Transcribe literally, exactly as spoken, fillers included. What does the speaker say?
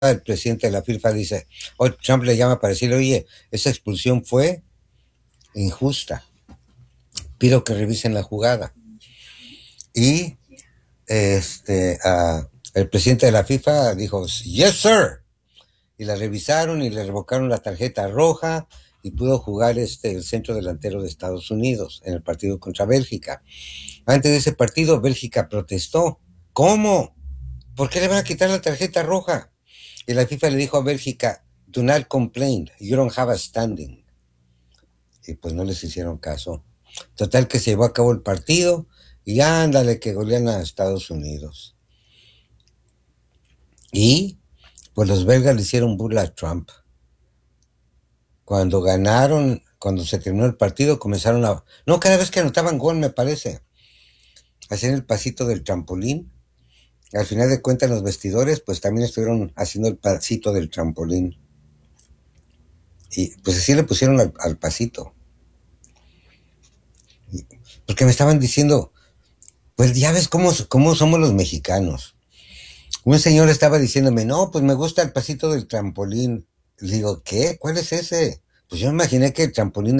el presidente de la FIFA dice, hoy Trump le llama para decirle, oye, esa expulsión fue injusta, pido que revisen la jugada. Y este, uh, el presidente de la FIFA dijo, yes sir, y la revisaron y le revocaron la tarjeta roja y pudo jugar este, el centro delantero de Estados Unidos en el partido contra Bélgica. Antes de ese partido, Bélgica protestó. ¿Cómo? ¿Por qué le van a quitar la tarjeta roja? Y la FIFA le dijo a Bélgica, do not complain, you don't have a standing. Y pues no les hicieron caso. Total que se llevó a cabo el partido y ándale que golean a Estados Unidos. Y pues los belgas le hicieron burla a Trump. Cuando ganaron, cuando se terminó el partido, comenzaron a... No, cada vez que anotaban gol, me parece, hacían el pasito del trampolín. Al final de cuentas, los vestidores, pues también estuvieron haciendo el pasito del trampolín. Y pues así le pusieron al, al pasito. Y, porque me estaban diciendo, pues ya ves cómo, cómo somos los mexicanos. Un señor estaba diciéndome, no, pues me gusta el pasito del trampolín. Le digo, ¿qué? ¿Cuál es ese? Pues yo me imaginé que el trampolín